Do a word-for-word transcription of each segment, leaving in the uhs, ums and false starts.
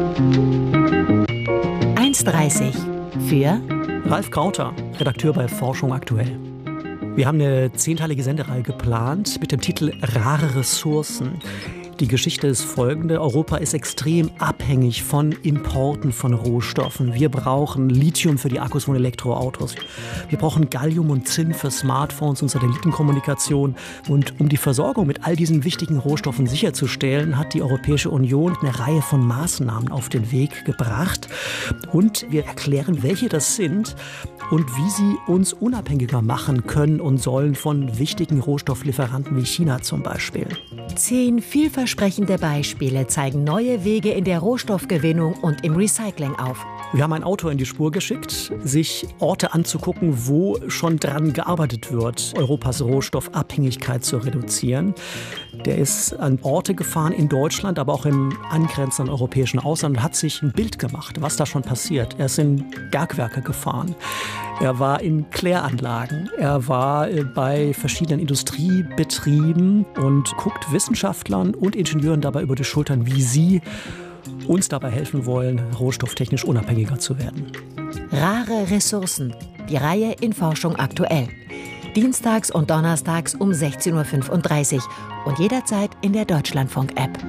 eins dreißig für Ralf Krauter, Redakteur bei Forschung aktuell. Wir haben eine zehnteilige Sendereihe geplant mit dem Titel Rare Ressourcen. Die Geschichte ist folgende: Europa ist extrem abhängig von Importen von Rohstoffen. Wir brauchen Lithium für die Akkus von Elektroautos. Wir brauchen Gallium und Zinn für Smartphones und Satellitenkommunikation. Und um die Versorgung mit all diesen wichtigen Rohstoffen sicherzustellen, hat die Europäische Union eine Reihe von Maßnahmen auf den Weg gebracht. Und wir erklären, welche das sind und wie sie uns unabhängiger machen können und sollen von wichtigen Rohstofflieferanten wie China zum Beispiel. Zehn vielversprechende Beispiele zeigen neue Wege in der Rohstoffgewinnung und im Recycling auf. Wir haben einen Autor in die Spur geschickt, sich Orte anzugucken, wo schon dran gearbeitet wird, Europas Rohstoffabhängigkeit zu reduzieren. Der ist an Orte gefahren in Deutschland, aber auch im angrenzenden europäischen Ausland und hat sich ein Bild gemacht, was da schon passiert. Er ist in Bergwerke gefahren. Er war in Kläranlagen, er war bei verschiedenen Industriebetrieben und guckt Wissenschaftlern und Ingenieuren dabei über die Schultern, wie sie uns dabei helfen wollen, rohstofftechnisch unabhängiger zu werden. Rare Ressourcen, die Reihe in Forschung aktuell. Dienstags und donnerstags um sechzehn Uhr fünfunddreißig und jederzeit in der Deutschlandfunk-App.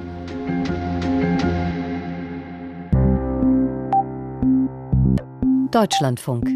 Deutschlandfunk.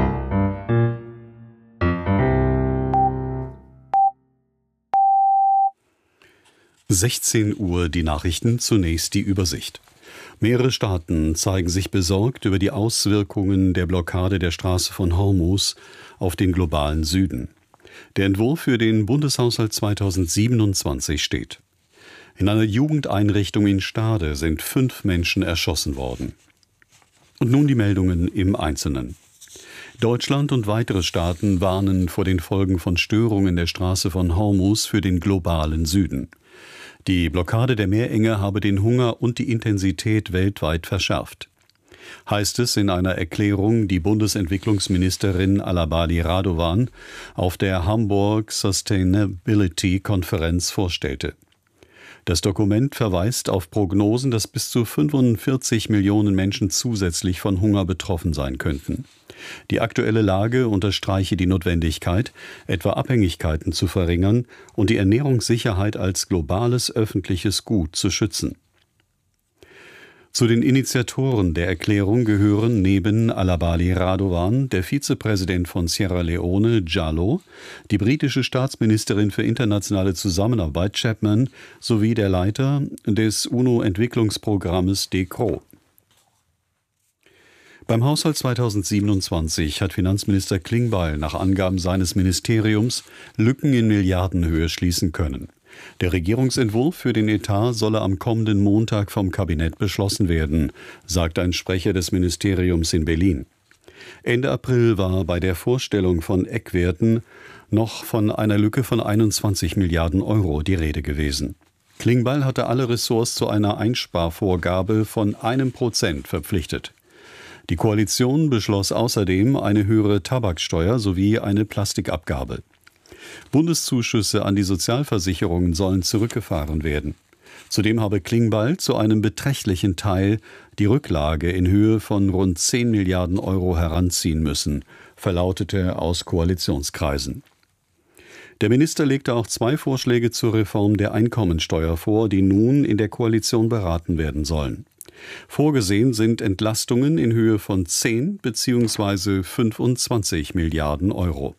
sechzehn Uhr die Nachrichten, zunächst die Übersicht. Mehrere Staaten zeigen sich besorgt über die Auswirkungen der Blockade der Straße von Hormuz auf den globalen Süden. Der Entwurf für den Bundeshaushalt zweitausendsiebenundzwanzig steht. In einer Jugendeinrichtung in Stade sind fünf Menschen erschossen worden. Und nun die Meldungen im Einzelnen. Deutschland und weitere Staaten warnen vor den Folgen von Störungen der Straße von Hormuz für den globalen Süden. Die Blockade der Meerenge habe den Hunger und die Intensität weltweit verschärft. Heißt es in einer Erklärung, die Bundesentwicklungsministerin Alabali Radovan auf der Hamburg Sustainability-Konferenz vorstellte. Das Dokument verweist auf Prognosen, dass bis zu fünfundvierzig Millionen Menschen zusätzlich von Hunger betroffen sein könnten. Die aktuelle Lage unterstreiche die Notwendigkeit, etwa Abhängigkeiten zu verringern und die Ernährungssicherheit als globales öffentliches Gut zu schützen. Zu den Initiatoren der Erklärung gehören neben Alabali Radovan der Vizepräsident von Sierra Leone, Jallow, die britische Staatsministerin für internationale Zusammenarbeit, Chapman, sowie der Leiter des UNO-Entwicklungsprogrammes De Croo. Beim Haushalt zweitausendsiebenundzwanzig hat Finanzminister Klingbeil nach Angaben seines Ministeriums Lücken in Milliardenhöhe schließen können. Der Regierungsentwurf für den Etat solle am kommenden Montag vom Kabinett beschlossen werden, sagt ein Sprecher des Ministeriums in Berlin. Ende April war bei der Vorstellung von Eckwerten noch von einer Lücke von einundzwanzig Milliarden Euro die Rede gewesen. Klingbeil hatte alle Ressorts zu einer Einsparvorgabe von einem Prozent verpflichtet. Die Koalition beschloss außerdem eine höhere Tabaksteuer sowie eine Plastikabgabe. Bundeszuschüsse an die Sozialversicherungen sollen zurückgefahren werden. Zudem habe Klingbeil zu einem beträchtlichen Teil die Rücklage in Höhe von rund zehn Milliarden Euro heranziehen müssen, verlautete aus Koalitionskreisen. Der Minister legte auch zwei Vorschläge zur Reform der Einkommensteuer vor, die nun in der Koalition beraten werden sollen. Vorgesehen sind Entlastungen in Höhe von zehn bzw. fünfundzwanzig Milliarden Euro.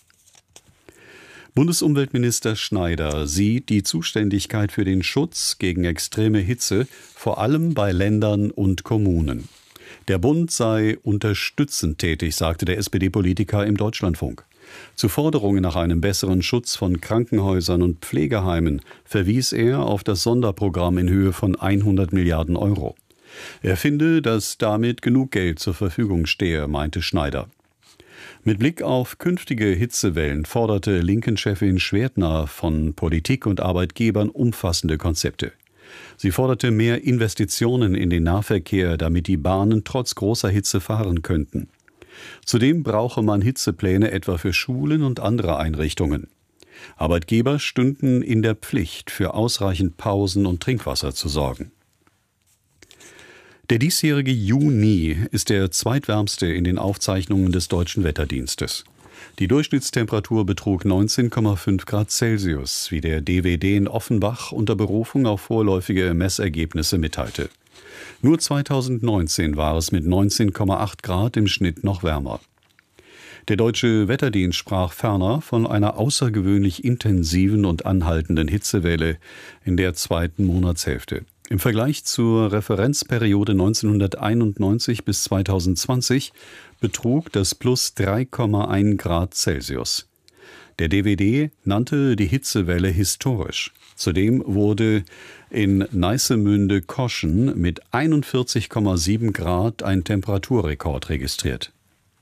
Bundesumweltminister Schneider sieht die Zuständigkeit für den Schutz gegen extreme Hitze vor allem bei Ländern und Kommunen. Der Bund sei unterstützend tätig, sagte der S P D-Politiker im Deutschlandfunk. Zu Forderungen nach einem besseren Schutz von Krankenhäusern und Pflegeheimen verwies er auf das Sonderprogramm in Höhe von hundert Milliarden Euro. Er finde, dass damit genug Geld zur Verfügung stehe, meinte Schneider. Mit Blick auf künftige Hitzewellen forderte Linken-Chefin Schwertner von Politik und Arbeitgebern umfassende Konzepte. Sie forderte mehr Investitionen in den Nahverkehr, damit die Bahnen trotz großer Hitze fahren könnten. Zudem brauche man Hitzepläne etwa für Schulen und andere Einrichtungen. Arbeitgeber stünden in der Pflicht, für ausreichend Pausen und Trinkwasser zu sorgen. Der diesjährige Juni ist der zweitwärmste in den Aufzeichnungen des Deutschen Wetterdienstes. Die Durchschnittstemperatur betrug neunzehn Komma fünf Grad Celsius, wie der D W D in Offenbach unter Berufung auf vorläufige Messergebnisse mitteilte. Nur zweitausendneunzehn war es mit neunzehn Komma acht Grad im Schnitt noch wärmer. Der Deutsche Wetterdienst sprach ferner von einer außergewöhnlich intensiven und anhaltenden Hitzewelle in der zweiten Monatshälfte. Im Vergleich zur Referenzperiode neunzehnhunderteinundneunzig bis zweitausendzwanzig betrug das Plus drei Komma eins Grad Celsius. Der D W D nannte die Hitzewelle historisch. Zudem wurde in Neissemünde-Koschen mit einundvierzig Komma sieben Grad ein Temperaturrekord registriert.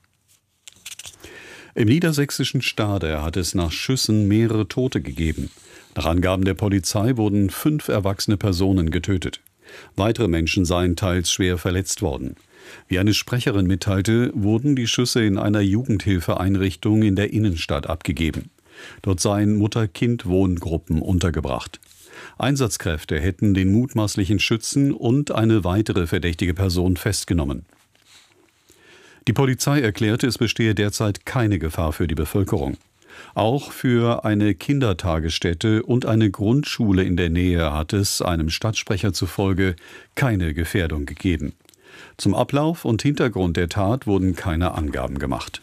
Im niedersächsischen Stade hat es nach Schüssen mehrere Tote gegeben. Nach Angaben der Polizei wurden fünf erwachsene Personen getötet. Weitere Menschen seien teils schwer verletzt worden. Wie eine Sprecherin mitteilte, wurden die Schüsse in einer Jugendhilfeeinrichtung in der Innenstadt abgegeben. Dort seien Mutter-Kind-Wohngruppen untergebracht. Einsatzkräfte hätten den mutmaßlichen Schützen und eine weitere verdächtige Person festgenommen. Die Polizei erklärte, es bestehe derzeit keine Gefahr für die Bevölkerung. Auch für eine Kindertagesstätte und eine Grundschule in der Nähe hat es, einem Stadtsprecher zufolge, keine Gefährdung gegeben. Zum Ablauf und Hintergrund der Tat wurden keine Angaben gemacht.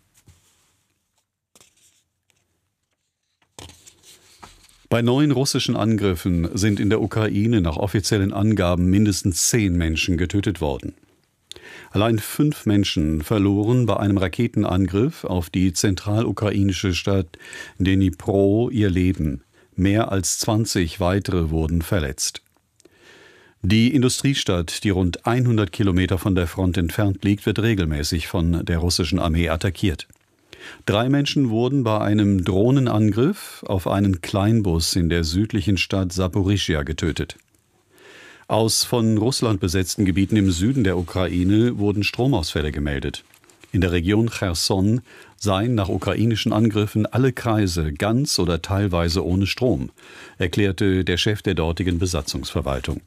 Bei neuen russischen Angriffen sind in der Ukraine nach offiziellen Angaben mindestens zehn Menschen getötet worden. Allein fünf Menschen verloren bei einem Raketenangriff auf die zentralukrainische Stadt Dnipro ihr Leben. Mehr als zwanzig weitere wurden verletzt. Die Industriestadt, die rund hundert Kilometer von der Front entfernt liegt, wird regelmäßig von der russischen Armee attackiert. Drei Menschen wurden bei einem Drohnenangriff auf einen Kleinbus in der südlichen Stadt Saporischschja getötet. Aus von Russland besetzten Gebieten im Süden der Ukraine wurden Stromausfälle gemeldet. In der Region Cherson seien nach ukrainischen Angriffen alle Kreise ganz oder teilweise ohne Strom, erklärte der Chef der dortigen Besatzungsverwaltung.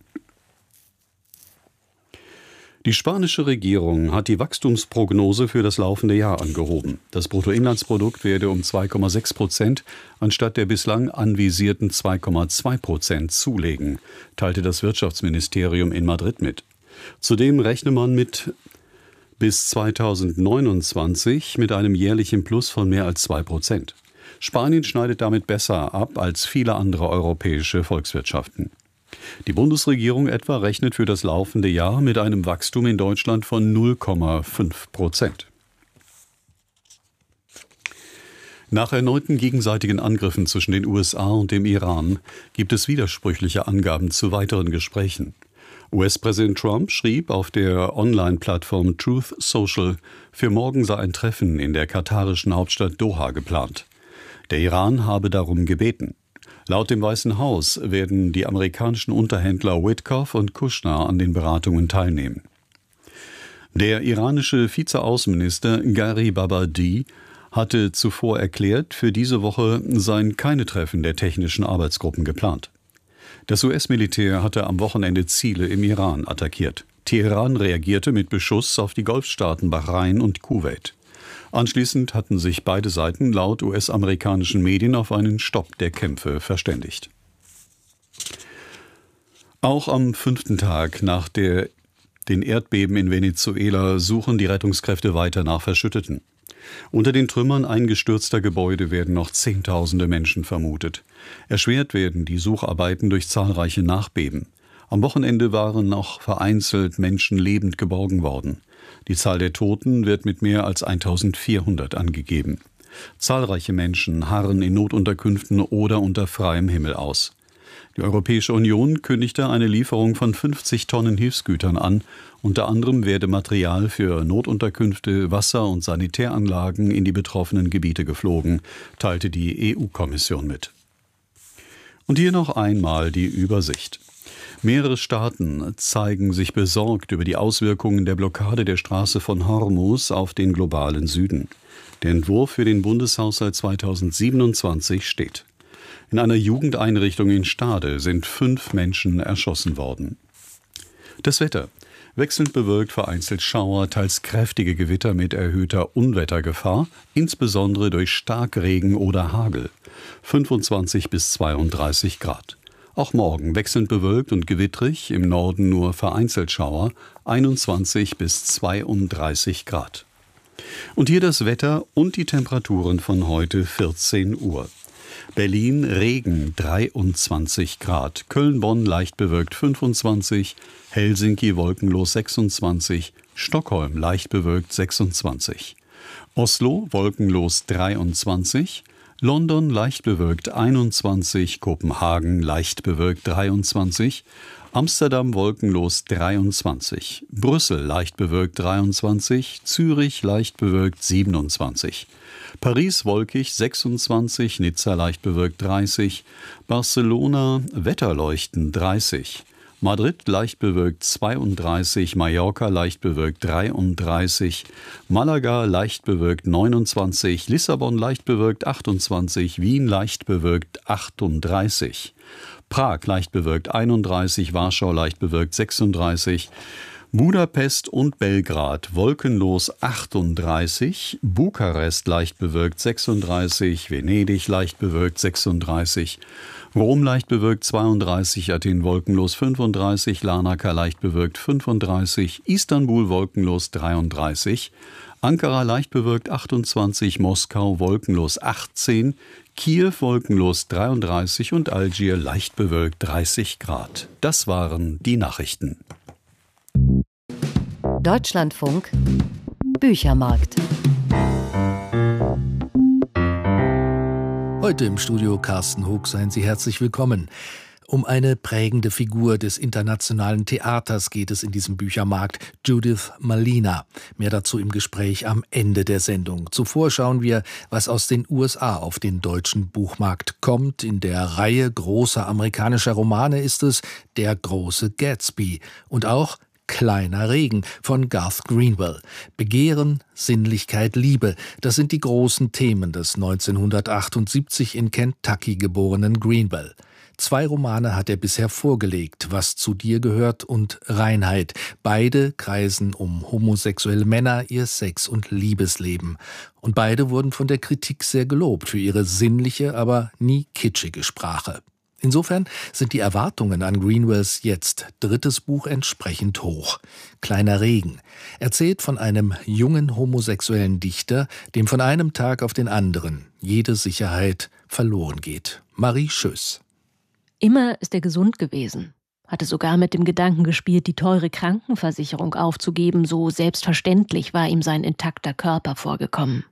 Die spanische Regierung hat die Wachstumsprognose für das laufende Jahr angehoben. Das Bruttoinlandsprodukt werde um zwei Komma sechs Prozent anstatt der bislang anvisierten zwei Komma zwei Prozent zulegen, teilte das Wirtschaftsministerium in Madrid mit. Zudem rechne man mit bis zweitausendneunundzwanzig mit einem jährlichen Plus von mehr als zwei Prozent. Spanien schneidet damit besser ab als viele andere europäische Volkswirtschaften. Die Bundesregierung etwa rechnet für das laufende Jahr mit einem Wachstum in Deutschland von null Komma fünf Prozent. Nach erneuten gegenseitigen Angriffen zwischen den U S A und dem Iran gibt es widersprüchliche Angaben zu weiteren Gesprächen. U S-Präsident Trump schrieb auf der Online-Plattform Truth Social, für morgen sei ein Treffen in der katarischen Hauptstadt Doha geplant. Der Iran habe darum gebeten. Laut dem Weißen Haus werden die amerikanischen Unterhändler Witkoff und Kushner an den Beratungen teilnehmen. Der iranische Vizeaußenminister Gharibabadi hatte zuvor erklärt, für diese Woche seien keine Treffen der technischen Arbeitsgruppen geplant. Das U S-Militär hatte am Wochenende Ziele im Iran attackiert. Teheran reagierte mit Beschuss auf die Golfstaaten Bahrain und Kuwait. Anschließend hatten sich beide Seiten laut U S-amerikanischen Medien auf einen Stopp der Kämpfe verständigt. Auch am fünften Tag nach der, den Erdbeben in Venezuela suchen die Rettungskräfte weiter nach Verschütteten. Unter den Trümmern eingestürzter Gebäude werden noch Zehntausende Menschen vermutet. Erschwert werden die Sucharbeiten durch zahlreiche Nachbeben. Am Wochenende waren noch vereinzelt Menschen lebend geborgen worden. Die Zahl der Toten wird mit mehr als eintausendvierhundert angegeben. Zahlreiche Menschen harren in Notunterkünften oder unter freiem Himmel aus. Die Europäische Union kündigte eine Lieferung von fünfzig Tonnen Hilfsgütern an. Unter anderem werde Material für Notunterkünfte, Wasser- und Sanitäranlagen in die betroffenen Gebiete geflogen, teilte die E U-Kommission mit. Und hier noch einmal die Übersicht. Mehrere Staaten zeigen sich besorgt über die Auswirkungen der Blockade der Straße von Hormuz auf den globalen Süden. Der Entwurf für den Bundeshaushalt zweitausendsiebenundzwanzig steht. In einer Jugendeinrichtung in Stade sind fünf Menschen erschossen worden. Das Wetter. Wechselnd bewölkt, vereinzelt Schauer, teils kräftige Gewitter mit erhöhter Unwettergefahr, insbesondere durch Starkregen oder Hagel. fünfundzwanzig bis zweiunddreißig Grad. Auch morgen wechselnd bewölkt und gewittrig, im Norden nur vereinzelt Schauer, einundzwanzig bis zweiunddreißig Grad. Und hier das Wetter und die Temperaturen von heute vierzehn Uhr. Berlin Regen dreiundzwanzig Grad, Köln-Bonn leicht bewölkt fünfundzwanzig, Helsinki wolkenlos sechsundzwanzig, Stockholm leicht bewölkt sechsundzwanzig, Oslo wolkenlos dreiundzwanzig, London leicht bewölkt einundzwanzig, Kopenhagen leicht bewölkt dreiundzwanzig, Amsterdam wolkenlos dreiundzwanzig, Brüssel leicht bewölkt dreiundzwanzig, Zürich leicht bewölkt siebenundzwanzig, Paris wolkig sechsundzwanzig, Nizza leicht bewölkt dreißig, Barcelona Wetterleuchten dreißig, Madrid leicht bewölkt zweiunddreißig, Mallorca leicht bewölkt dreiunddreißig, Malaga leicht bewölkt neunundzwanzig, Lissabon leicht bewölkt achtundzwanzig, Wien leicht bewölkt achtunddreißig, Prag leicht bewölkt einunddreißig, Warschau leicht bewölkt sechsunddreißig, Budapest und Belgrad wolkenlos achtunddreißig, Bukarest leicht bewölkt sechsunddreißig, Venedig leicht bewölkt sechsunddreißig, Rom leicht bewölkt zweiunddreißig, Athen wolkenlos fünfunddreißig, Larnaca leicht bewölkt fünfunddreißig, Istanbul wolkenlos dreiunddreißig, Ankara leicht bewölkt achtundzwanzig, Moskau wolkenlos achtzehn, Kiew wolkenlos dreiunddreißig und Algier leicht bewölkt dreißig Grad. Das waren die Nachrichten. Deutschlandfunk Büchermarkt. Heute im Studio Carsten Hug, seien Sie herzlich willkommen. Um eine prägende Figur des internationalen Theaters geht es in diesem Büchermarkt, Judith Malina. Mehr dazu im Gespräch am Ende der Sendung. Zuvor schauen wir, was aus den U S A auf den deutschen Buchmarkt kommt. In der Reihe großer amerikanischer Romane ist es Der große Gatsby und auch Kleiner Regen von Garth Greenwell. Begehren, Sinnlichkeit, Liebe, das sind die großen Themen des neunzehnhundertachtundsiebzig in Kentucky geborenen Greenwell. Zwei Romane hat er bisher vorgelegt, Was zu dir gehört und Reinheit. Beide kreisen um homosexuelle Männer, ihr Sex- und Liebesleben. Und beide wurden von der Kritik sehr gelobt für ihre sinnliche, aber nie kitschige Sprache. Insofern sind die Erwartungen an Greenwells jetzt drittes Buch entsprechend hoch. Kleiner Regen erzählt von einem jungen homosexuellen Dichter, dem von einem Tag auf den anderen jede Sicherheit verloren geht. Marie Schöss. Immer ist er gesund gewesen, hatte sogar mit dem Gedanken gespielt, die teure Krankenversicherung aufzugeben, so selbstverständlich war ihm sein intakter Körper vorgekommen.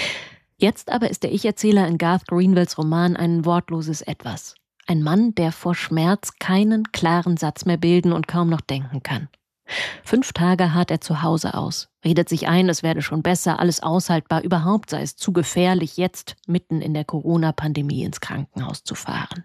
Jetzt aber ist der Ich-Erzähler in Garth Greenwells Roman ein wortloses Etwas. Ein Mann, der vor Schmerz keinen klaren Satz mehr bilden und kaum noch denken kann. Fünf Tage harrt er zu Hause aus, redet sich ein, es werde schon besser, alles aushaltbar, überhaupt sei es zu gefährlich, jetzt mitten in der Corona-Pandemie ins Krankenhaus zu fahren.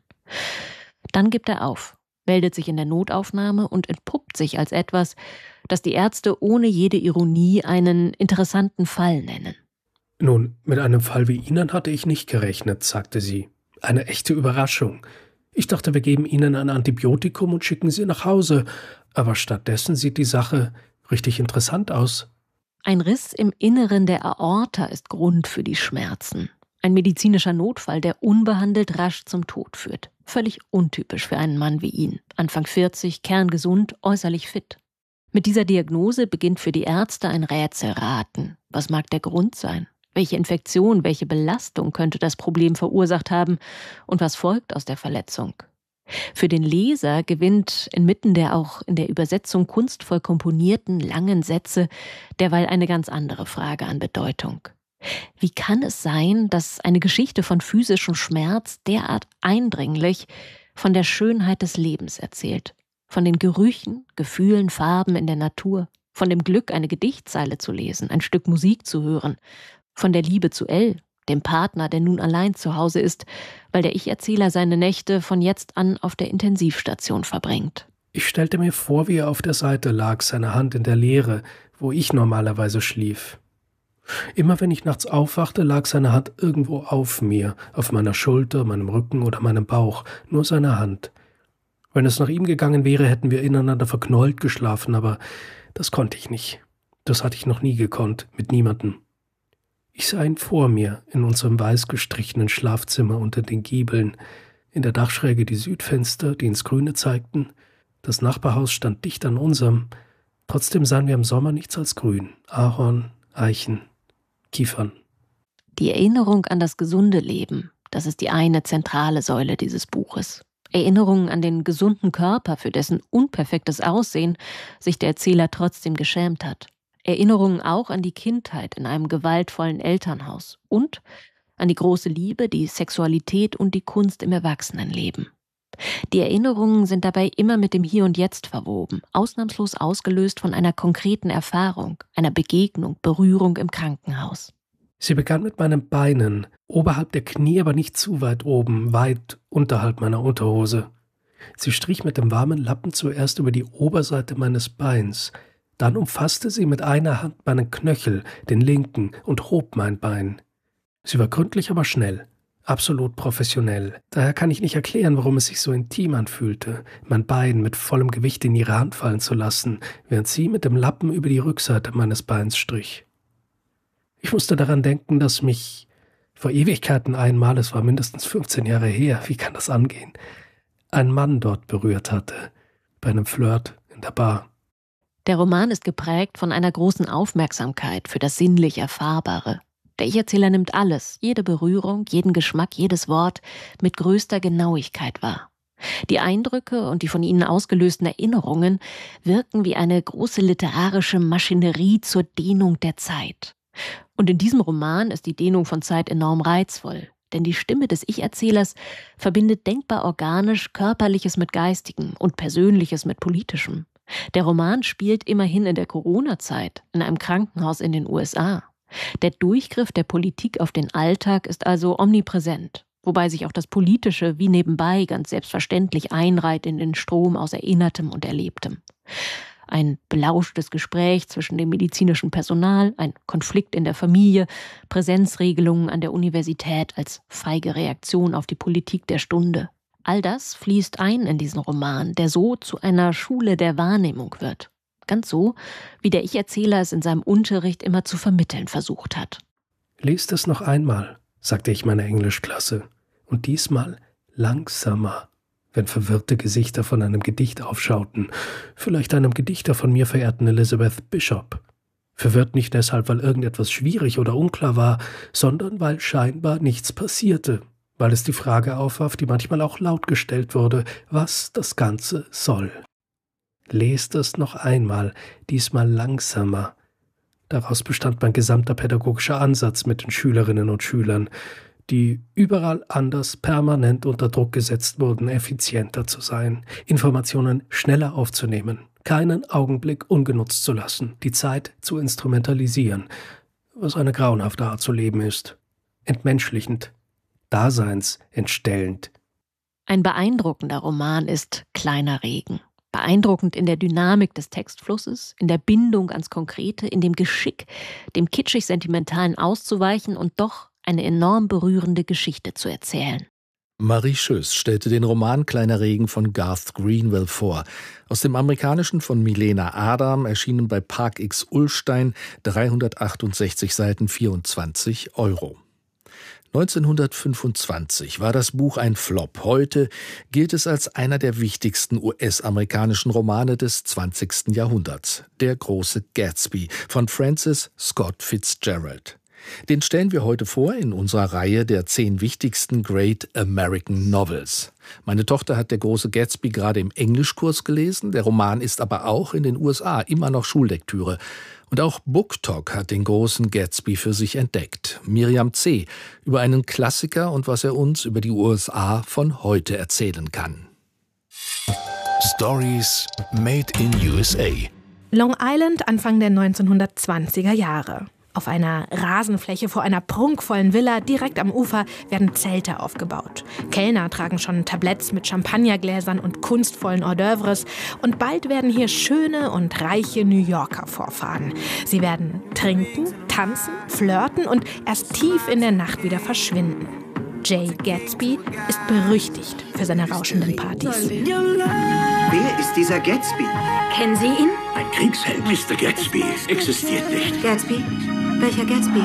Dann gibt er auf, meldet sich in der Notaufnahme und entpuppt sich als etwas, das die Ärzte ohne jede Ironie einen interessanten Fall nennen. Nun, mit einem Fall wie Ihnen hatte ich nicht gerechnet, sagte sie. Eine echte Überraschung. Ich dachte, wir geben Ihnen ein Antibiotikum und schicken Sie nach Hause. Aber stattdessen sieht die Sache richtig interessant aus. Ein Riss im Inneren der Aorta ist Grund für die Schmerzen. Ein medizinischer Notfall, der unbehandelt rasch zum Tod führt. Völlig untypisch für einen Mann wie ihn. Anfang vierzig, kerngesund, äußerlich fit. Mit dieser Diagnose beginnt für die Ärzte ein Rätselraten. Was mag der Grund sein? Welche Infektion, welche Belastung könnte das Problem verursacht haben? Und was folgt aus der Verletzung? Für den Leser gewinnt inmitten der auch in der Übersetzung kunstvoll komponierten langen Sätze derweil eine ganz andere Frage an Bedeutung. Wie kann es sein, dass eine Geschichte von physischem Schmerz derart eindringlich von der Schönheit des Lebens erzählt? Von den Gerüchen, Gefühlen, Farben in der Natur? Von dem Glück, eine Gedichtzeile zu lesen, ein Stück Musik zu hören? Von der Liebe zu Elle, dem Partner, der nun allein zu Hause ist, weil der Ich-Erzähler seine Nächte von jetzt an auf der Intensivstation verbringt. Ich stellte mir vor, wie er auf der Seite lag, seine Hand in der Leere, wo ich normalerweise schlief. Immer wenn ich nachts aufwachte, lag seine Hand irgendwo auf mir, auf meiner Schulter, meinem Rücken oder meinem Bauch, nur seine Hand. Wenn es nach ihm gegangen wäre, hätten wir ineinander verknäult geschlafen, aber Das konnte ich nicht. Das hatte ich noch nie gekonnt, mit niemandem. Ich sah ihn vor mir, in unserem weiß gestrichenen Schlafzimmer unter den Giebeln, in der Dachschräge die Südfenster, die ins Grüne zeigten. Das Nachbarhaus stand dicht an unserem. Trotzdem sahen wir im Sommer nichts als Grün. Ahorn, Eichen, Kiefern. Die Erinnerung an das gesunde Leben, das ist die eine zentrale Säule dieses Buches. Erinnerungen an den gesunden Körper, für dessen unperfektes Aussehen sich der Erzähler trotzdem geschämt hat. Erinnerungen auch an die Kindheit in einem gewaltvollen Elternhaus und an die große Liebe, die Sexualität und die Kunst im Erwachsenenleben. Die Erinnerungen sind dabei immer mit dem Hier und Jetzt verwoben, ausnahmslos ausgelöst von einer konkreten Erfahrung, einer Begegnung, Berührung im Krankenhaus. Sie begann mit meinen Beinen, oberhalb der Knie, aber nicht zu weit oben, weit unterhalb meiner Unterhose. Sie strich mit dem warmen Lappen zuerst über die Oberseite meines Beins, dann umfasste sie mit einer Hand meinen Knöchel, den linken, und hob mein Bein. Sie war gründlich, aber schnell, absolut professionell. Daher kann ich nicht erklären, warum es sich so intim anfühlte, mein Bein mit vollem Gewicht in ihre Hand fallen zu lassen, während sie mit dem Lappen über die Rückseite meines Beins strich. Ich musste daran denken, dass mich vor Ewigkeiten einmal, es war mindestens fünfzehn Jahre her, wie kann das angehen, ein Mann dort berührt hatte, bei einem Flirt in der Bar. Der Roman ist geprägt von einer großen Aufmerksamkeit für das sinnlich Erfahrbare. Der Ich-Erzähler nimmt alles, jede Berührung, jeden Geschmack, jedes Wort mit größter Genauigkeit wahr. Die Eindrücke und die von ihnen ausgelösten Erinnerungen wirken wie eine große literarische Maschinerie zur Dehnung der Zeit. Und in diesem Roman ist die Dehnung von Zeit enorm reizvoll, denn die Stimme des Ich-Erzählers verbindet denkbar organisch Körperliches mit Geistigem und Persönliches mit Politischem. Der Roman spielt immerhin in der Corona-Zeit, in einem Krankenhaus in den U S A. Der Durchgriff der Politik auf den Alltag ist also omnipräsent, wobei sich auch das Politische wie nebenbei ganz selbstverständlich einreiht in den Strom aus Erinnertem und Erlebtem. Ein belauschtes Gespräch zwischen dem medizinischen Personal, ein Konflikt in der Familie, Präsenzregelungen an der Universität als feige Reaktion auf die Politik der Stunde. All das fließt ein in diesen Roman, der so zu einer Schule der Wahrnehmung wird. Ganz so, wie der Ich-Erzähler es in seinem Unterricht immer zu vermitteln versucht hat. »Lest es noch einmal«, sagte ich meiner Englischklasse, »und diesmal langsamer«, wenn verwirrte Gesichter von einem Gedicht aufschauten, vielleicht einem Gedicht der von mir verehrten Elizabeth Bishop. Verwirrt nicht deshalb, weil irgendetwas schwierig oder unklar war, sondern weil scheinbar nichts passierte, weil es die Frage aufwarf, die manchmal auch laut gestellt wurde, was das Ganze soll. Lest es noch einmal, diesmal langsamer. Daraus bestand mein gesamter pädagogischer Ansatz mit den Schülerinnen und Schülern, die überall anders permanent unter Druck gesetzt wurden, effizienter zu sein, Informationen schneller aufzunehmen, keinen Augenblick ungenutzt zu lassen, die Zeit zu instrumentalisieren, was eine grauenhafte Art zu leben ist, entmenschlichend, daseinsentstellend. Ein beeindruckender Roman ist Kleiner Regen. Beeindruckend in der Dynamik des Textflusses, in der Bindung ans Konkrete, in dem Geschick, dem kitschig-sentimentalen auszuweichen und doch eine enorm berührende Geschichte zu erzählen. Marie Schöß stellte den Roman Kleiner Regen von Garth Greenwell vor. Aus dem Amerikanischen von Milena Adam, erschienen bei Park X Ullstein, dreihundertachtundsechzig Seiten, vierundzwanzig Euro. neunzehnhundertfünfundzwanzig war das Buch ein Flop. Heute gilt es als einer der wichtigsten U S-amerikanischen Romane des zwanzigsten Jahrhunderts. Der große Gatsby von Francis Scott Fitzgerald. Den stellen wir heute vor in unserer Reihe der zehn wichtigsten Great American Novels. Meine Tochter hat Der große Gatsby gerade im Englischkurs gelesen. Der Roman ist aber auch in den U S A immer noch Schullektüre. Und auch BookTok hat den großen Gatsby für sich entdeckt. Miriam C. über einen Klassiker und was er uns über die U S A von heute erzählen kann. Stories made in U S A. Long Island Anfang der neunzehnhundertzwanziger Jahre. Auf einer Rasenfläche vor einer prunkvollen Villa direkt am Ufer werden Zelte aufgebaut. Kellner tragen schon Tabletts mit Champagnergläsern und kunstvollen Hors d'oeuvres. Und bald werden hier schöne und reiche New Yorker vorfahren. Sie werden trinken, tanzen, flirten und erst tief in der Nacht wieder verschwinden. Jay Gatsby ist berüchtigt für seine rauschenden Partys. Wer ist dieser Gatsby? Kennen Sie ihn? Ein Ein Kriegsheld, Mister Gatsby, existiert nicht. Gatsby? Welcher Gatsby?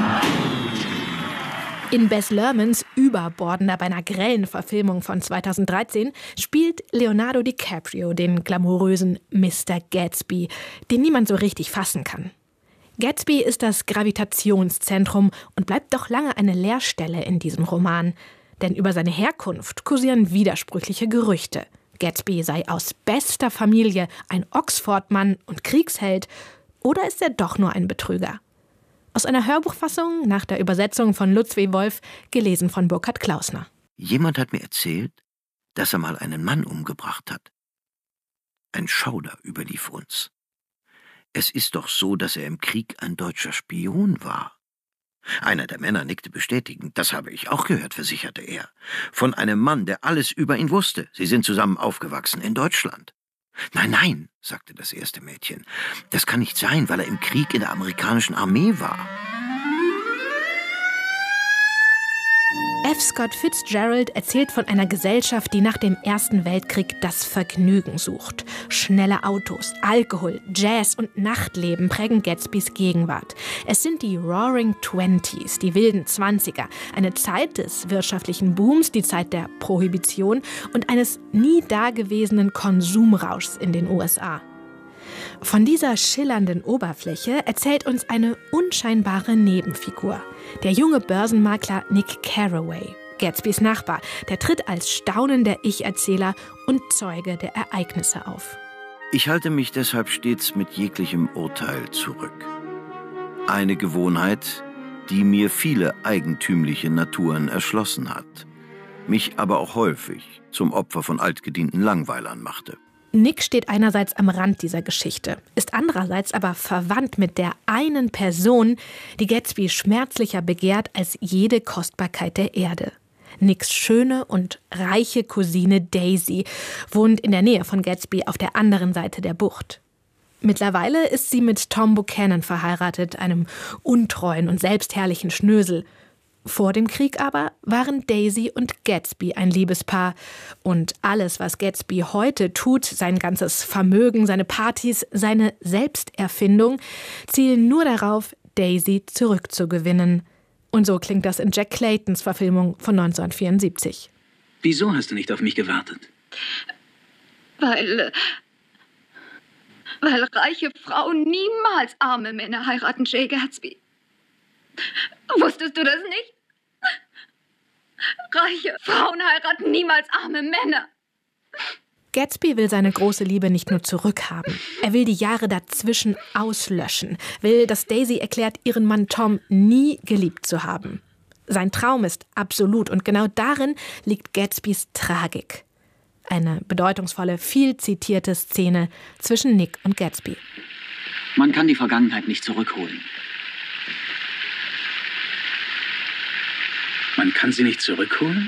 In Baz Luhrmanns überbordender, beinahe grellen Verfilmung von zweitausenddreizehn spielt Leonardo DiCaprio den glamourösen Mister Gatsby, den niemand so richtig fassen kann. Gatsby ist das Gravitationszentrum und bleibt doch lange eine Leerstelle in diesem Roman. Denn über seine Herkunft kursieren widersprüchliche Gerüchte. Gatsby sei aus bester Familie ein Oxford-Mann und Kriegsheld, oder ist er doch nur ein Betrüger? Aus einer Hörbuchfassung nach der Übersetzung von Lutz W. Wolf, gelesen von Burkhard Klausner. Jemand hat mir erzählt, dass er mal einen Mann umgebracht hat. Ein Schauder überlief uns. Es ist doch so, dass er im Krieg ein deutscher Spion war. Einer der Männer nickte bestätigend. Das habe ich auch gehört, versicherte er. Von einem Mann, der alles über ihn wusste. Sie sind zusammen aufgewachsen in Deutschland. Nein, nein, sagte das erste Mädchen. Das kann nicht sein, weil er im Krieg in der amerikanischen Armee war. F. Scott Fitzgerald erzählt von einer Gesellschaft, die nach dem Ersten Weltkrieg das Vergnügen sucht. Schnelle Autos, Alkohol, Jazz und Nachtleben prägen Gatsbys Gegenwart. Es sind die Roaring Twenties, die wilden Zwanziger, eine Zeit des wirtschaftlichen Booms, die Zeit der Prohibition und eines nie dagewesenen Konsumrauschs in den U S A. Von dieser schillernden Oberfläche erzählt uns eine unscheinbare Nebenfigur. Der junge Börsenmakler Nick Carraway, Gatsbys Nachbar, der tritt als staunender Ich-Erzähler und Zeuge der Ereignisse auf. Ich halte mich deshalb stets mit jeglichem Urteil zurück. Eine Gewohnheit, die mir viele eigentümliche Naturen erschlossen hat, mich aber auch häufig zum Opfer von altgedienten Langweilern machte. Nick steht einerseits am Rand dieser Geschichte, ist andererseits aber verwandt mit der einen Person, die Gatsby schmerzlicher begehrt als jede Kostbarkeit der Erde. Nicks schöne und reiche Cousine Daisy wohnt in der Nähe von Gatsby auf der anderen Seite der Bucht. Mittlerweile ist sie mit Tom Buchanan verheiratet, einem untreuen und selbstherrlichen Schnösel. Vor dem Krieg aber waren Daisy und Gatsby ein Liebespaar. Und alles, was Gatsby heute tut, sein ganzes Vermögen, seine Partys, seine Selbsterfindung, zielen nur darauf, Daisy zurückzugewinnen. Und so klingt das in Jack Claytons Verfilmung von neunzehnhundertvierundsiebzig. Wieso hast du nicht auf mich gewartet? Weil... Weil reiche Frauen niemals arme Männer heiraten, Jay Gatsby. Wusstest du das nicht? Reiche Frauen heiraten niemals arme Männer. Gatsby will seine große Liebe nicht nur zurückhaben. Er will die Jahre dazwischen auslöschen. Will, dass Daisy erklärt, ihren Mann Tom nie geliebt zu haben. Sein Traum ist absolut und genau darin liegt Gatsbys Tragik. Eine bedeutungsvolle, viel zitierte Szene zwischen Nick und Gatsby. Man kann die Vergangenheit nicht zurückholen. Man kann sie nicht zurückholen?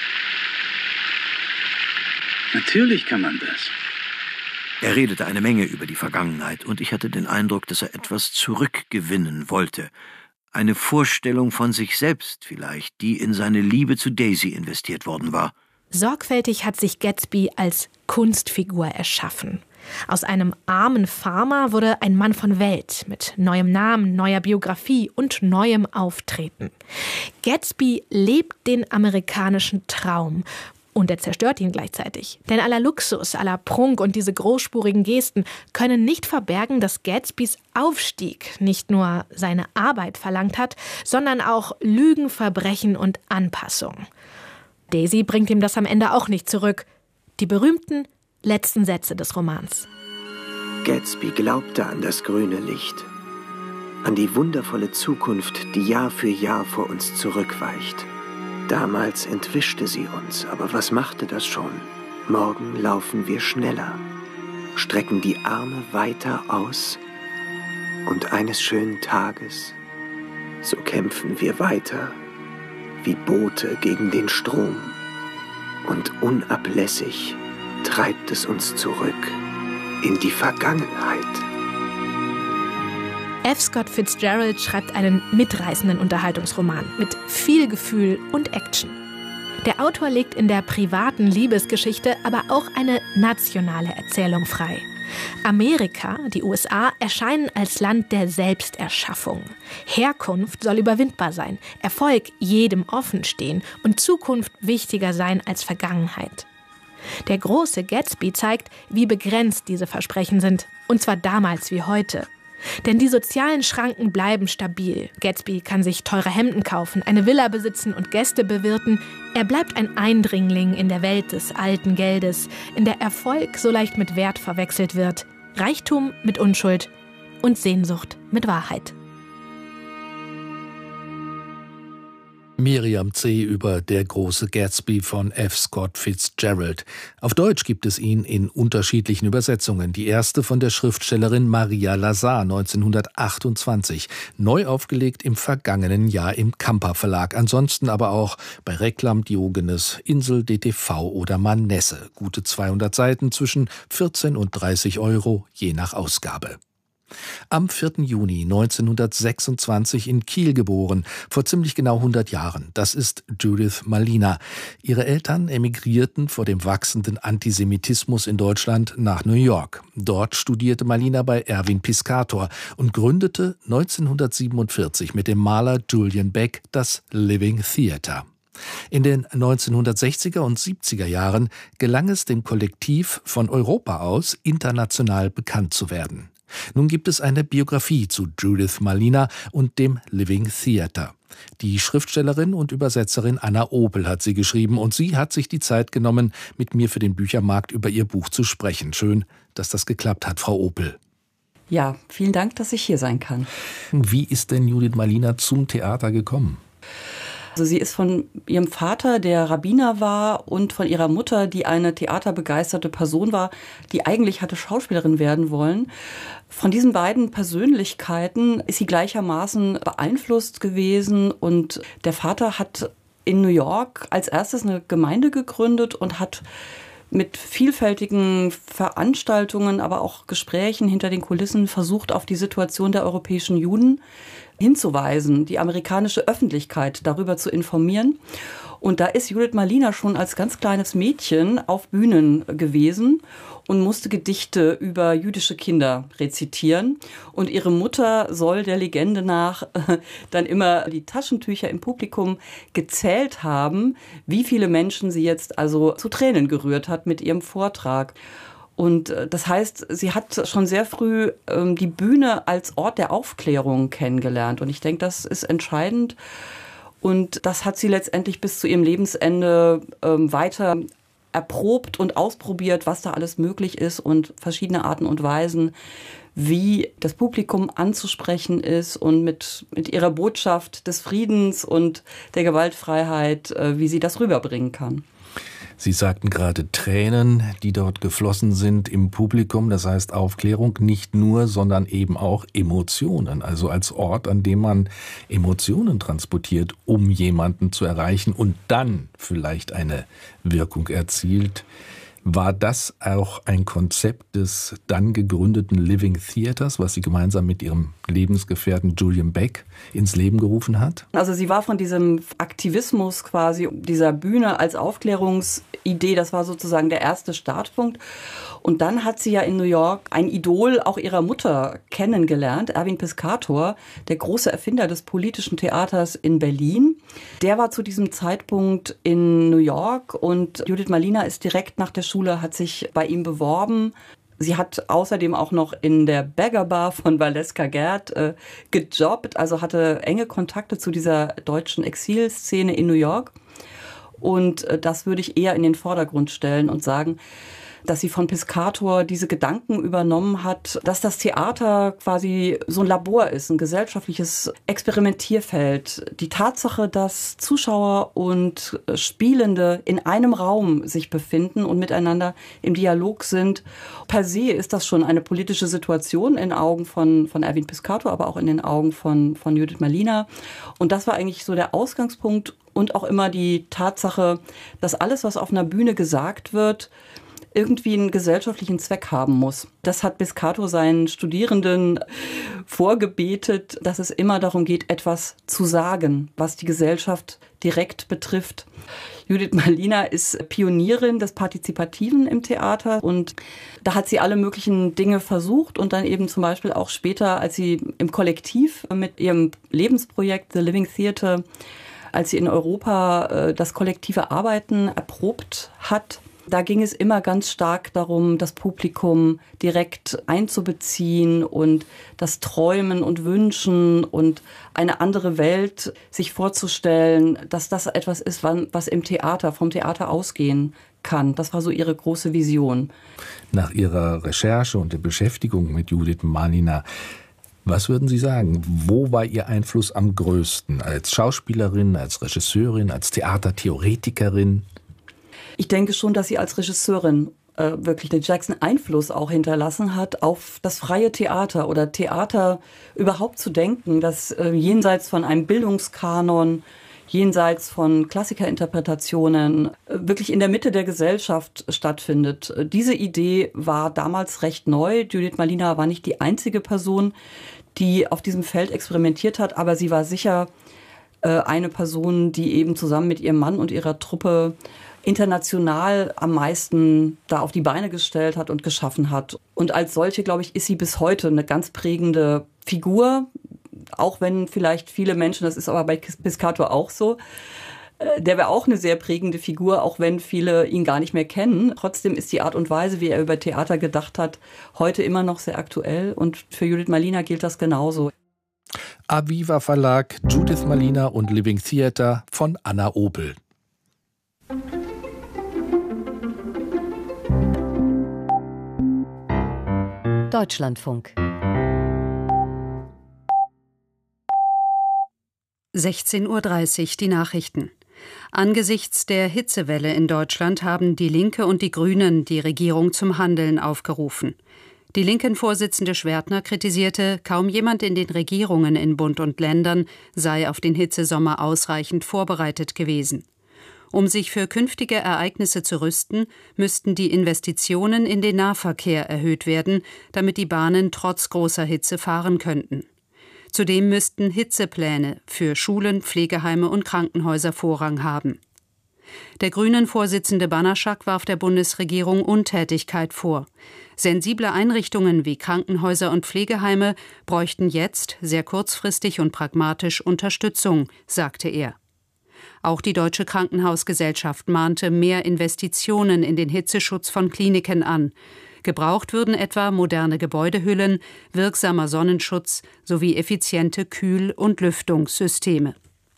Natürlich kann man das. Er redete eine Menge über die Vergangenheit und ich hatte den Eindruck, dass er etwas zurückgewinnen wollte. Eine Vorstellung von sich selbst vielleicht, die in seine Liebe zu Daisy investiert worden war. Sorgfältig hat sich Gatsby als Kunstfigur erschaffen. Aus einem armen Farmer wurde ein Mann von Welt mit neuem Namen, neuer Biografie und neuem Auftreten. Gatsby lebt den amerikanischen Traum und er zerstört ihn gleichzeitig. Denn aller Luxus, aller Prunk und diese großspurigen Gesten können nicht verbergen, dass Gatsbys Aufstieg nicht nur seine Arbeit verlangt hat, sondern auch Lügen, Verbrechen und Anpassung. Daisy bringt ihm das am Ende auch nicht zurück. Die berühmten letzten Sätze des Romans. Gatsby glaubte an das grüne Licht, an die wundervolle Zukunft, die Jahr für Jahr vor uns zurückweicht. Damals entwischte sie uns, aber was machte das schon? Morgen laufen wir schneller, strecken die Arme weiter aus und eines schönen Tages, so kämpfen wir weiter wie Boote gegen den Strom und unablässig treibt es uns zurück in die Vergangenheit. F. Scott Fitzgerald schreibt einen mitreißenden Unterhaltungsroman mit viel Gefühl und Action. Der Autor legt in der privaten Liebesgeschichte aber auch eine nationale Erzählung frei. Amerika, die U S A, erscheinen als Land der Selbsterschaffung. Herkunft soll überwindbar sein, Erfolg jedem offen stehen und Zukunft wichtiger sein als Vergangenheit. Der große Gatsby zeigt, wie begrenzt diese Versprechen sind, und zwar damals wie heute. Denn die sozialen Schranken bleiben stabil. Gatsby kann sich teure Hemden kaufen, eine Villa besitzen und Gäste bewirten. Er bleibt ein Eindringling in der Welt des alten Geldes, in der Erfolg so leicht mit Wert verwechselt wird, Reichtum mit Unschuld und Sehnsucht mit Wahrheit. Miriam C. über Der große Gatsby von F. Scott Fitzgerald. Auf Deutsch gibt es ihn in unterschiedlichen Übersetzungen. Die erste von der Schriftstellerin Maria Lazar neunzehnhundertachtundzwanzig. Neu aufgelegt im vergangenen Jahr im Kamper Verlag. Ansonsten aber auch bei Reklam, Diogenes, Insel, D T V oder Manesse. Gute zweihundert Seiten zwischen vierzehn und dreißig Euro, je nach Ausgabe. Am vierten Juni neunzehnhundertsechsundzwanzig in Kiel geboren, vor ziemlich genau hundert Jahren. Das ist Judith Malina. Ihre Eltern emigrierten vor dem wachsenden Antisemitismus in Deutschland nach New York. Dort studierte Malina bei Erwin Piscator und gründete neunzehnhundertsiebenundvierzig mit dem Maler Julian Beck das Living Theater. In den neunzehnhundertsechziger und siebziger Jahren gelang es dem Kollektiv von Europa aus, international bekannt zu werden. Nun gibt es eine Biografie zu Judith Malina und dem Living Theater. Die Schriftstellerin und Übersetzerin Anna Opel hat sie geschrieben und sie hat sich die Zeit genommen, mit mir für den Büchermarkt über ihr Buch zu sprechen. Schön, dass das geklappt hat, Frau Opel. Ja, vielen Dank, dass ich hier sein kann. Wie ist denn Judith Malina zum Theater gekommen? Also sie ist von ihrem Vater, der Rabbiner war, und von ihrer Mutter, die eine theaterbegeisterte Person war, die eigentlich hatte Schauspielerin werden wollen. Von diesen beiden Persönlichkeiten ist sie gleichermaßen beeinflusst gewesen. Und der Vater hat in New York als erstes eine Gemeinde gegründet und hat mit vielfältigen Veranstaltungen, aber auch Gesprächen hinter den Kulissen versucht, auf die Situation der europäischen Juden hinzuweisen, die amerikanische Öffentlichkeit darüber zu informieren. Und da ist Judith Malina schon als ganz kleines Mädchen auf Bühnen gewesen und musste Gedichte über jüdische Kinder rezitieren. Und ihre Mutter soll der Legende nach äh, dann immer die Taschentücher im Publikum gezählt haben, wie viele Menschen sie jetzt also zu Tränen gerührt hat mit ihrem Vortrag. Und das heißt, sie hat schon sehr früh ähm, die Bühne als Ort der Aufklärung kennengelernt. Und ich denke, das ist entscheidend. Und das hat sie letztendlich bis zu ihrem Lebensende ähm, weiter erprobt und ausprobiert, was da alles möglich ist und verschiedene Arten und Weisen, wie das Publikum anzusprechen ist und mit, mit ihrer Botschaft des Friedens und der Gewaltfreiheit, äh, wie sie das rüberbringen kann. Sie sagten gerade Tränen, die dort geflossen sind im Publikum. Das heißt Aufklärung nicht nur, sondern eben auch Emotionen. Also als Ort, an dem man Emotionen transportiert, um jemanden zu erreichen und dann vielleicht eine Wirkung erzielt. War das auch ein Konzept des dann gegründeten Living Theaters, was sie gemeinsam mit ihrem Lebensgefährten Julian Beck ins Leben gerufen hat? Also sie war von diesem Aktivismus quasi, dieser Bühne als Aufklärungsidee, das war sozusagen der erste Startpunkt. Und dann hat sie ja in New York ein Idol auch ihrer Mutter kennengelernt, Erwin Piscator, der große Erfinder des politischen Theaters in Berlin. Der war zu diesem Zeitpunkt in New York und Judith Malina ist direkt nach der Schule, hat sich bei ihm beworben. Sie hat außerdem auch noch in der Beggar Bar von Valeska Gerd äh, gejobbt, also hatte enge Kontakte zu dieser deutschen Exilszene in New York. Und äh, das würde ich eher in den Vordergrund stellen und sagen, dass sie von Piscator diese Gedanken übernommen hat, dass das Theater quasi so ein Labor ist, ein gesellschaftliches Experimentierfeld. Die Tatsache, dass Zuschauer und Spielende in einem Raum sich befinden und miteinander im Dialog sind, per se ist das schon eine politische Situation in Augen von, von Erwin Piscator, aber auch in den Augen von, von Judith Malina. Und das war eigentlich so der Ausgangspunkt und auch immer die Tatsache, dass alles, was auf einer Bühne gesagt wird, irgendwie einen gesellschaftlichen Zweck haben muss. Das hat Piscator seinen Studierenden vorgebetet, dass es immer darum geht, etwas zu sagen, was die Gesellschaft direkt betrifft. Judith Malina ist Pionierin des Partizipativen im Theater und da hat sie alle möglichen Dinge versucht und dann eben zum Beispiel auch später, als sie im Kollektiv mit ihrem Lebensprojekt The Living Theatre, als sie in Europa das kollektive Arbeiten erprobt hat, da ging es immer ganz stark darum, das Publikum direkt einzubeziehen und das Träumen und Wünschen und eine andere Welt sich vorzustellen, dass das etwas ist, was im Theater, vom Theater ausgehen kann. Das war so ihre große Vision. Nach Ihrer Recherche und der Beschäftigung mit Judith Malina, was würden Sie sagen, wo war Ihr Einfluss am größten? Als Schauspielerin, als Regisseurin, als Theatertheoretikerin? Ich denke schon, dass sie als Regisseurin äh, wirklich den stärksten Einfluss auch hinterlassen hat auf das freie Theater oder Theater überhaupt zu denken, dass äh, jenseits von einem Bildungskanon, jenseits von Klassikerinterpretationen äh, wirklich in der Mitte der Gesellschaft stattfindet. Diese Idee war damals recht neu. Judith Malina war nicht die einzige Person, die auf diesem Feld experimentiert hat, aber sie war sicher äh, eine Person, die eben zusammen mit ihrem Mann und ihrer Truppe international am meisten da auf die Beine gestellt hat und geschaffen hat. Und als solche, glaube ich, ist sie bis heute eine ganz prägende Figur, auch wenn vielleicht viele Menschen, das ist aber bei Piscator auch so, der wäre auch eine sehr prägende Figur, auch wenn viele ihn gar nicht mehr kennen. Trotzdem ist die Art und Weise, wie er über Theater gedacht hat, heute immer noch sehr aktuell und für Judith Malina gilt das genauso. Aviva Verlag, Judith Malina und Living Theatre von Anna Opel. Deutschlandfunk. sechzehn Uhr dreißig, die Nachrichten. Angesichts der Hitzewelle in Deutschland haben die Linke und die Grünen die Regierung zum Handeln aufgerufen. Die Linken-Vorsitzende Schwertner kritisierte, kaum jemand in den Regierungen in Bund und Ländern sei auf den Hitzesommer ausreichend vorbereitet gewesen. Um sich für künftige Ereignisse zu rüsten, müssten die Investitionen in den Nahverkehr erhöht werden, damit die Bahnen trotz großer Hitze fahren könnten. Zudem müssten Hitzepläne für Schulen, Pflegeheime und Krankenhäuser Vorrang haben. Der Grünen-Vorsitzende Banaschak warf der Bundesregierung Untätigkeit vor. Sensible Einrichtungen wie Krankenhäuser und Pflegeheime bräuchten jetzt, sehr kurzfristig und pragmatisch, Unterstützung, sagte er. Auch die Deutsche Krankenhausgesellschaft mahnte mehr Investitionen in den Hitzeschutz von Kliniken an. Gebraucht würden etwa moderne Gebäudehüllen, wirksamer Sonnenschutz sowie effiziente Kühl- und Lüftungssysteme.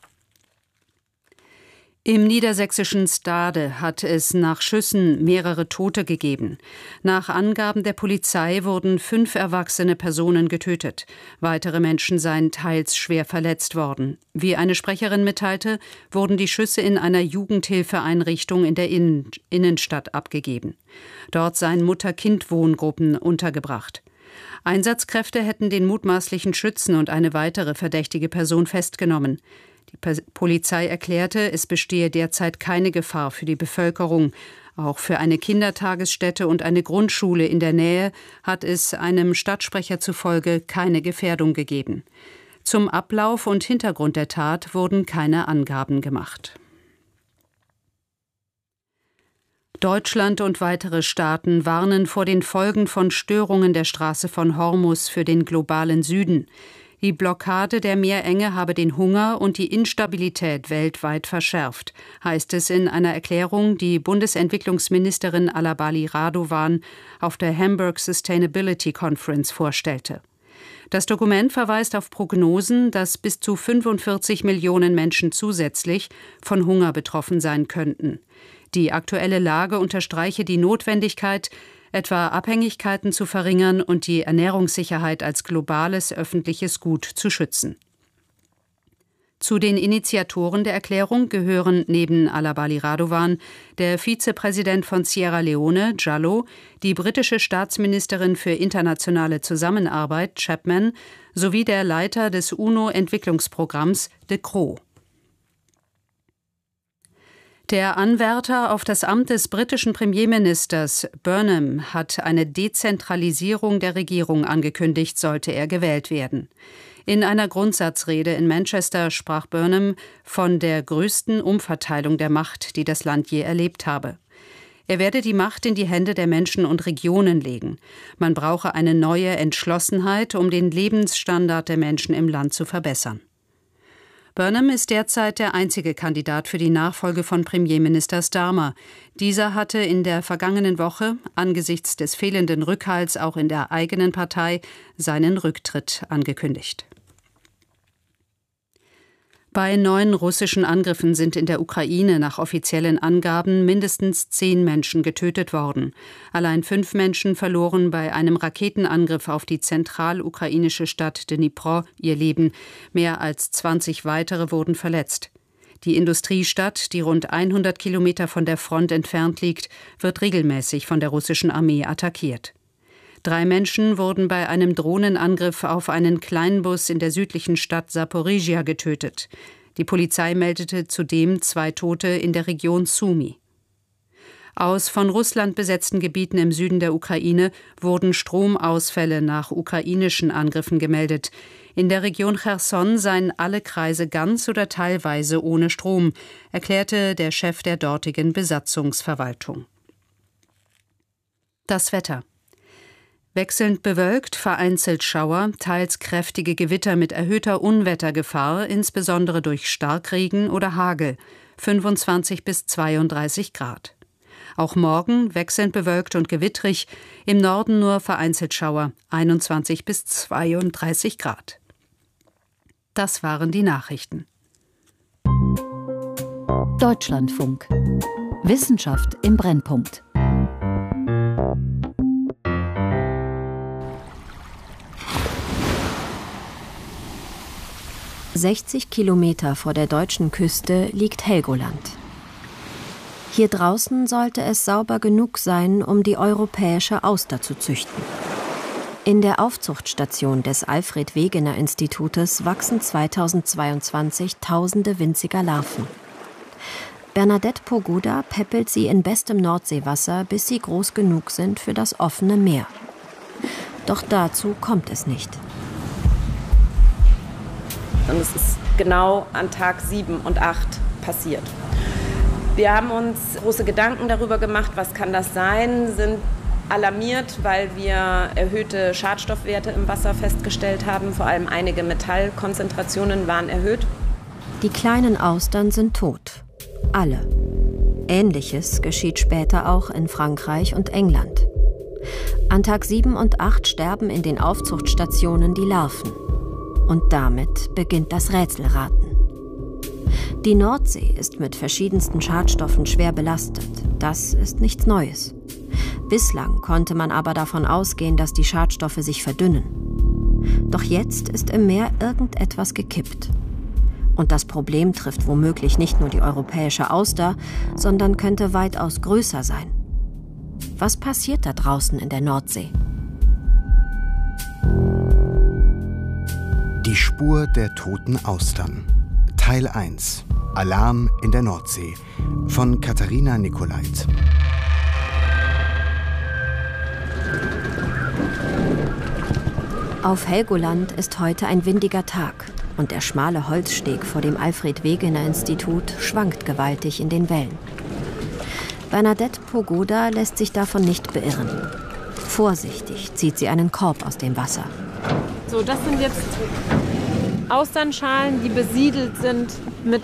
Im niedersächsischen Stade hat es nach Schüssen mehrere Tote gegeben. Nach Angaben der Polizei wurden fünf erwachsene Personen getötet. Weitere Menschen seien teils schwer verletzt worden. Wie eine Sprecherin mitteilte, wurden die Schüsse in einer Jugendhilfeeinrichtung in der Innen- Innenstadt abgegeben. Dort seien Mutter-Kind-Wohngruppen untergebracht. Einsatzkräfte hätten den mutmaßlichen Schützen und eine weitere verdächtige Person festgenommen. Die Polizei erklärte, es bestehe derzeit keine Gefahr für die Bevölkerung. Auch für eine Kindertagesstätte und eine Grundschule in der Nähe hat es einem Stadtsprecher zufolge keine Gefährdung gegeben. Zum Ablauf und Hintergrund der Tat wurden keine Angaben gemacht. Deutschland und weitere Staaten warnen vor den Folgen von Störungen der Straße von Hormuz für den globalen Süden. Die Blockade der Meerenge habe den Hunger und die Instabilität weltweit verschärft, heißt es in einer Erklärung, die Bundesentwicklungsministerin Alabali Radovan auf der Hamburg Sustainability Conference vorstellte. Das Dokument verweist auf Prognosen, dass bis zu fünfundvierzig Millionen Menschen zusätzlich von Hunger betroffen sein könnten. Die aktuelle Lage unterstreiche die Notwendigkeit, etwa Abhängigkeiten zu verringern und die Ernährungssicherheit als globales öffentliches Gut zu schützen. Zu den Initiatoren der Erklärung gehören neben Alabali Radovan der Vizepräsident von Sierra Leone, Jallow, die britische Staatsministerin für internationale Zusammenarbeit, Chapman, sowie der Leiter des UNO-Entwicklungsprogramms, de Croo. Der Anwärter auf das Amt des britischen Premierministers Burnham hat eine Dezentralisierung der Regierung angekündigt, sollte er gewählt werden. In einer Grundsatzrede in Manchester sprach Burnham von der größten Umverteilung der Macht, die das Land je erlebt habe. Er werde die Macht in die Hände der Menschen und Regionen legen. Man brauche eine neue Entschlossenheit, um den Lebensstandard der Menschen im Land zu verbessern. Burnham ist derzeit der einzige Kandidat für die Nachfolge von Premierminister Starmer. Dieser hatte in der vergangenen Woche, angesichts des fehlenden Rückhalts auch in der eigenen Partei, seinen Rücktritt angekündigt. Bei neuen russischen Angriffen sind in der Ukraine nach offiziellen Angaben mindestens zehn Menschen getötet worden. Allein fünf Menschen verloren bei einem Raketenangriff auf die zentralukrainische Stadt Dnipro ihr Leben. Mehr als zwanzig weitere wurden verletzt. Die Industriestadt, die rund hundert Kilometer von der Front entfernt liegt, wird regelmäßig von der russischen Armee attackiert. Drei Menschen wurden bei einem Drohnenangriff auf einen Kleinbus in der südlichen Stadt Saporizhia getötet. Die Polizei meldete zudem zwei Tote in der Region Sumy. Aus von Russland besetzten Gebieten im Süden der Ukraine wurden Stromausfälle nach ukrainischen Angriffen gemeldet. In der Region Cherson seien alle Kreise ganz oder teilweise ohne Strom, erklärte der Chef der dortigen Besatzungsverwaltung. Das Wetter. Wechselnd bewölkt, vereinzelt Schauer, teils kräftige Gewitter mit erhöhter Unwettergefahr, insbesondere durch Starkregen oder Hagel, fünfundzwanzig bis zweiunddreißig Grad. Auch morgen wechselnd bewölkt und gewittrig, im Norden nur vereinzelt Schauer, einundzwanzig bis zweiunddreißig Grad. Das waren die Nachrichten. Deutschlandfunk. Wissenschaft im Brennpunkt. sechzig Kilometer vor der deutschen Küste liegt Helgoland. Hier draußen sollte es sauber genug sein, um die europäische Auster zu züchten. In der Aufzuchtstation des Alfred-Wegener-Institutes wachsen zweitausendzweiundzwanzig tausende winziger Larven. Bernadette Pogoda peppelt sie in bestem Nordseewasser, bis sie groß genug sind für das offene Meer. Doch dazu kommt es nicht. Und es ist genau an Tag sieben und acht passiert. Wir haben uns große Gedanken darüber gemacht, was kann das sein, sind alarmiert, weil wir erhöhte Schadstoffwerte im Wasser festgestellt haben. Vor allem einige Metallkonzentrationen waren erhöht. Die kleinen Austern sind tot. Alle. Ähnliches geschieht später auch in Frankreich und England. An Tag sieben und acht sterben in den Aufzuchtstationen die Larven. Und damit beginnt das Rätselraten. Die Nordsee ist mit verschiedensten Schadstoffen schwer belastet. Das ist nichts Neues. Bislang konnte man aber davon ausgehen, dass die Schadstoffe sich verdünnen. Doch jetzt ist im Meer irgendetwas gekippt. Und das Problem trifft womöglich nicht nur die europäische Auster, sondern könnte weitaus größer sein. Was passiert da draußen in der Nordsee? Die Spur der toten Austern. Teil eins. Alarm in der Nordsee von Katharina Nicolait. Auf Helgoland ist heute ein windiger Tag und der schmale Holzsteg vor dem Alfred-Wegener-Institut schwankt gewaltig in den Wellen. Bernadette Pogoda lässt sich davon nicht beirren. Vorsichtig zieht sie einen Korb aus dem Wasser. So, das sind jetzt Austernschalen, die besiedelt sind mit